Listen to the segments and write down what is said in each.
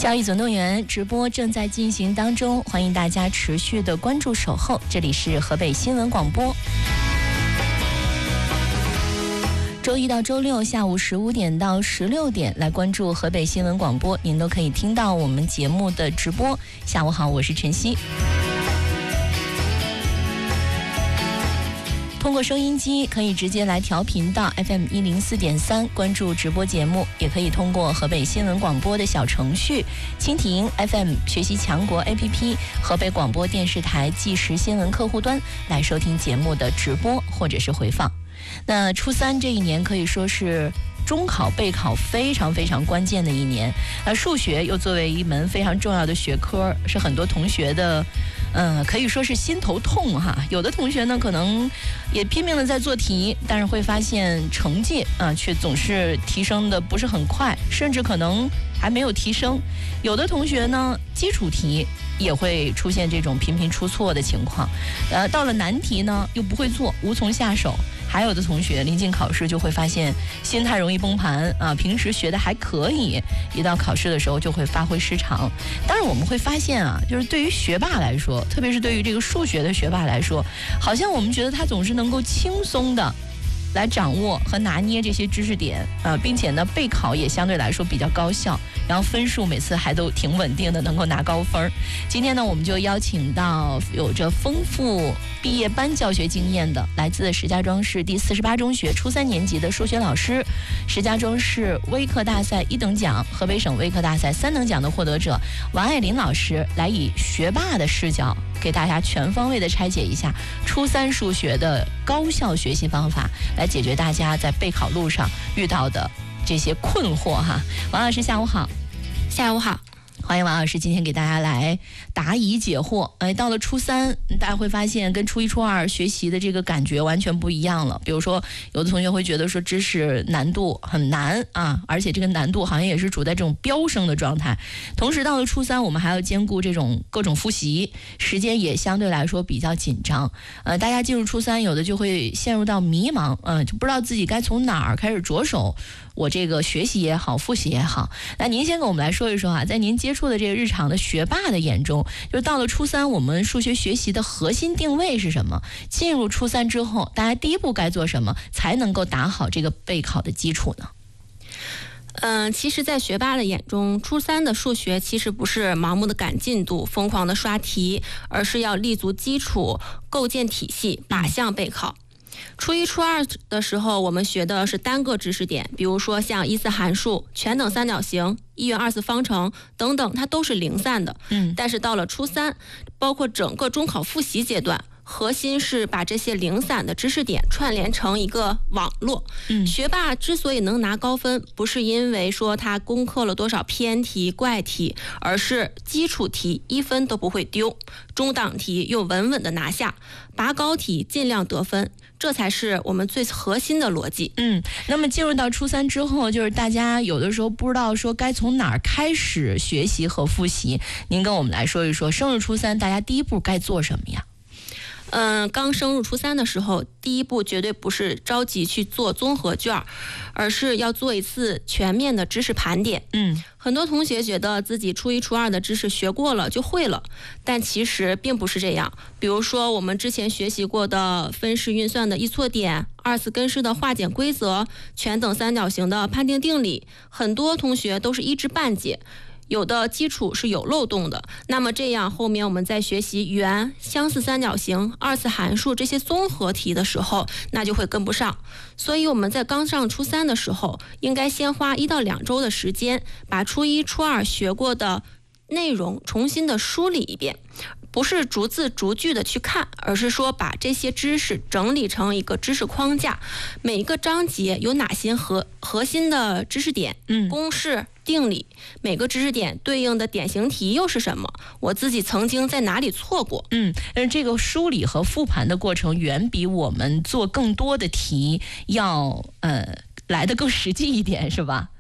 教育总动员直播正在进行当中，欢迎大家持续的关注守候。这里是河北新闻广播，周一到周六下午15点到16点来关注河北新闻广播，您都可以听到我们节目的直播。下午好，我是晨曦。通过收音机可以直接来调频到 FM 104.3关注直播节目，也可以通过河北新闻广播的小程序、蜻蜓 FM 学习强国 APP、河北广播电视台即时新闻客户端来收听节目的直播或者是回放。那初三这一年可以说是中考备考非常关键的一年，数学又作为一门非常重要的学科，是很多同学的可以说是心头痛哈。有的同学呢可能也拼命的在做题，但是会发现成绩却总是提升的不是很快，甚至可能还没有提升。有的同学呢基础题也会出现这种频频出错的情况，到了难题呢又不会做，无从下手。还有的同学临近考试就会发现心态容易崩盘平时学的还可以，一到考试的时候就会发挥失常。当然我们会发现就是对于学霸来说，特别是对于这个数学的学霸来说，好像我们觉得他总是能够轻松的来掌握和拿捏这些知识点并且呢备考也相对来说比较高效，然后分数每次还都挺稳定的，能够拿高分。今天呢我们就邀请到有着丰富毕业班教学经验的来自石家庄市第48中学初3年级的数学老师，石家庄市微课大赛1等奖、河北省微课大赛3等奖的获得者王爱林老师，来以学霸的视角给大家全方位的拆解一下初3数学的高效学习方法，来解决大家在备考路上遇到的这些困惑哈。王老师下午好。 下午好， 欢迎王老师今天给大家来答疑解惑。到了初3，大家会发现跟初1、初2学习的这个感觉完全不一样了。比如说有的同学会觉得说知识难度很难而且这个难度好像也是处在这种飙升的状态。同时到了初3，我们还要兼顾这种各种复习，时间也相对来说比较紧张。大家进入初3，有的就会陷入到迷茫，就不知道自己该从哪儿开始着手。我这个学习也好，复习也好，那您先跟我们来说一说在您接触的这个日常的学霸的眼中，就是到了初3，我们数学学习的核心定位是什么？进入初3之后，大家第一步该做什么，才能够打好这个备考的基础呢？ 其实在学霸的眼中，初3的数学其实不是盲目的赶进度、疯狂的刷题，而是要立足基础、构建体系、靶向备考。初1、初2的时候，我们学的是单个知识点，比如说像1次函数、全等三角形、1元2次方程等等，它都是零散的。但是到了初3，包括整个中考复习阶段，核心是把这些零散的知识点串联成一个网络。学霸之所以能拿高分，不是因为说他攻克了多少偏题、怪题，而是基础题1分都不会丢，中档题又稳稳的拿下，拔高题尽量得分，这才是我们最核心的逻辑。 那么进入到初3之后，就是大家有的时候不知道说该从哪儿开始学习和复习，您跟我们来说一说，升入初3大家第一步该做什么呀？ 刚升入初3的时候，第一步绝对不是着急去做综合卷，而是要做一次全面的知识盘点。很多同学觉得自己初1、初2的知识学过了就会了，但其实并不是这样。比如说我们之前学习过的分式运算的易错点、2次根式的化简规则、全等三角形的判定定理，很多同学都是一知半解，有的基础是有漏洞的。那么这样后面我们在学习圆、相似三角形、2次函数这些综合题的时候，那就会跟不上。所以我们在刚上初3的时候，应该先花1到2周的时间，把初1、初2学过的内容重新的梳理一遍，不是逐字逐句的去看，而是说把这些知识整理成一个知识框架，每一个章节有哪些核心的知识点、公式、定理，每个知识点对应的典型题又是什么，我自己曾经在哪里错过。 这个梳理和复盘的过程远比我们做更多的题要来得更实际一点，是吧？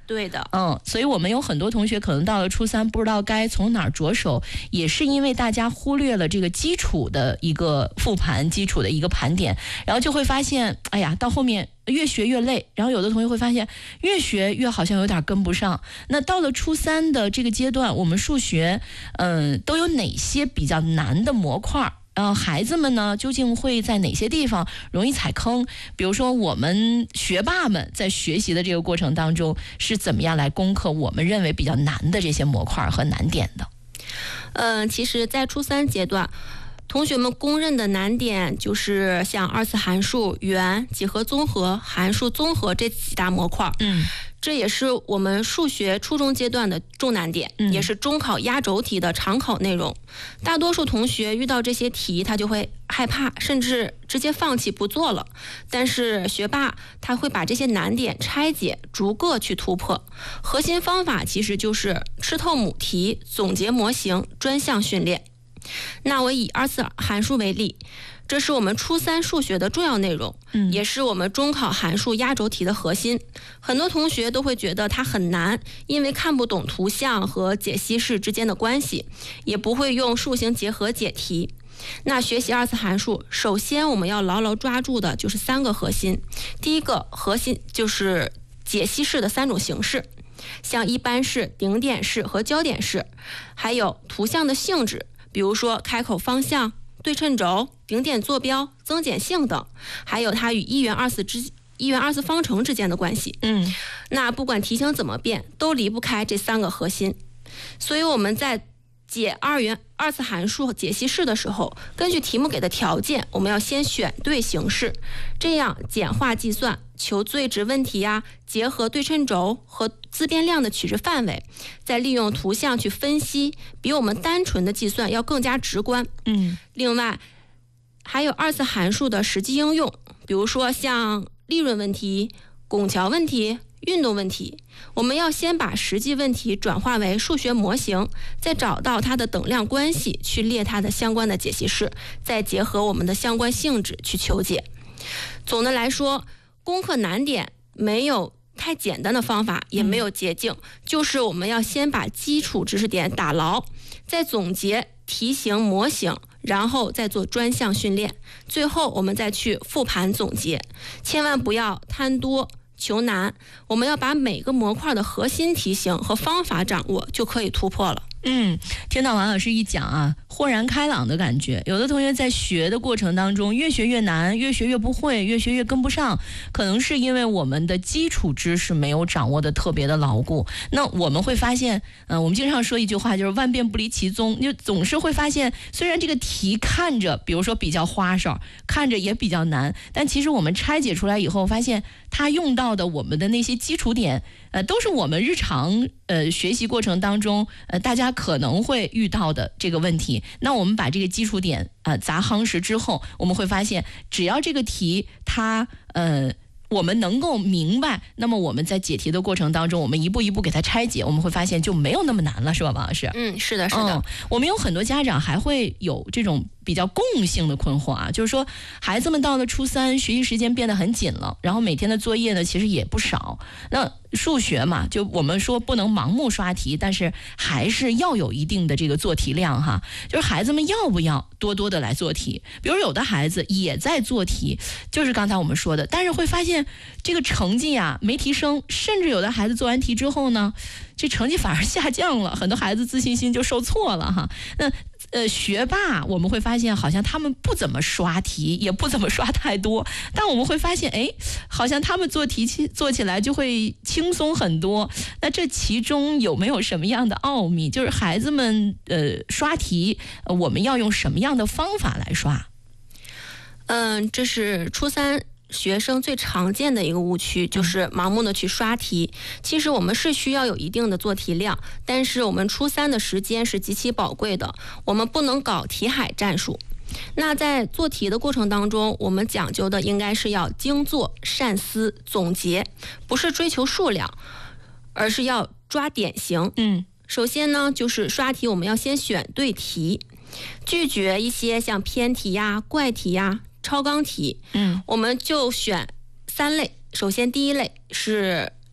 对的， 所以我们有很多同学可能到了初三不知道该从哪儿着手，也是因为大家忽略了这个基础的一个复盘，基础的一个盘点，然后就会发现，哎呀，到后面越学越累，然后有的同学会发现越学越好像有点跟不上。那到了初三的这个阶段，我们数学都有哪些比较难的模块？孩子们呢，究竟会在哪些地方容易踩坑？比如说，我们学霸们在学习的这个过程当中，是怎么样来攻克我们认为比较难的这些模块和难点的？ 其实，在初三阶段，同学们公认的难点就是像二次函数、元、几何综合、函数综合这几大模块。这也是我们数学初中阶段的重难点，也是中考压轴题的常考内容。大多数同学遇到这些题，他就会害怕，甚至直接放弃不做了。但是学霸他会把这些难点拆解，逐个去突破。核心方法其实就是吃透母题、总结模型、专项训练。那我以二次函数为例，这是我们初三数学的重要内容，也是我们中考函数压轴题的核心。很多同学都会觉得它很难，因为看不懂图像和解析式之间的关系，也不会用数形结合解题。那学习二次函数，首先我们要牢牢抓住的就是3个核心。第一个核心就是解析式的3种形式，像一般式、顶点式和焦点式，还有图像的性质，比如说开口方向、对称轴、顶点坐标、增减性等，还有它与一元二次方程之间的关系。那不管题型怎么变，都离不开这3个核心。所以我们在解二次函数解析式的时候，根据题目给的条件，我们要先选对形式，这样简化计算，求最值问题呀，结合对称轴和自变量的取值范围，再利用图像去分析，比我们单纯的计算要更加直观。另外还有二次函数的实际应用，比如说像利润问题、拱桥问题、运动问题，我们要先把实际问题转化为数学模型，再找到它的等量关系，去列它的相关的解析式，再结合我们的相关性质去求解。总的来说，攻克难点没有太简单的方法，也没有捷径，就是我们要先把基础知识点打牢，再总结题型模型，然后再做专项训练，最后我们再去复盘总结。千万不要贪多求难，我们要把每个模块的核心题型和方法掌握，就可以突破了。 听到王老师一讲啊，豁然开朗的感觉。有的同学在学的过程当中，越学越难，越学越不会，越学越跟不上，可能是因为我们的基础知识没有掌握的特别的牢固。那我们会发现，我们经常说一句话，就是万变不离其宗，就总是会发现，虽然这个题看着，比如说比较花哨，看着也比较难，但其实我们拆解出来以后，发现它用到的我们的那些基础点，都是我们日常学习过程当中大家可能会遇到的这个问题。那我们把这个基础点砸夯实之后，我们会发现只要这个题它我们能够明白，那么我们在解题的过程当中，我们一步一步给它拆解，我们会发现就没有那么难了，是吧，王老师？ 是的，是的。 我们有很多家长还会有这种比较共性的困惑啊，就是说孩子们到了初三，学习时间变得很紧了，然后每天的作业呢其实也不少。那数学嘛，就我们说不能盲目刷题，但是还是要有一定的这个做题量哈。就是孩子们要不要多多的来做题？比如有的孩子也在做题，就是刚才我们说的，但是会发现这个成绩啊没提升，甚至有的孩子做完题之后呢，这成绩反而下降了，很多孩子自信心就受挫了哈。那学霸我们会发现好像他们不怎么刷题，也不怎么刷太多，但我们会发现好像他们做题做起来就会轻松很多。那这其中有没有什么样的奥秘？就是孩子们刷题我们要用什么样的方法来刷？ 这是初三学生最常见的一个误区，就是盲目的去刷题。其实我们是需要有一定的做题量，但是我们初三的时间是极其宝贵的，我们不能搞题海战术。那在做题的过程当中，我们讲究的应该是要精做、善思、总结，不是追求数量，而是要抓典型。首先呢，就是刷题我们要先选对题，拒绝一些像偏题呀、怪题呀、超纲题。我们就选3类。首先第一类是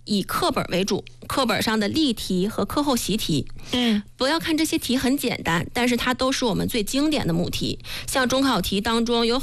以课本为主，课本上的例题和课后习题。不要看这些题很简单，但是它都是我们最经典的母题。像中考题当中有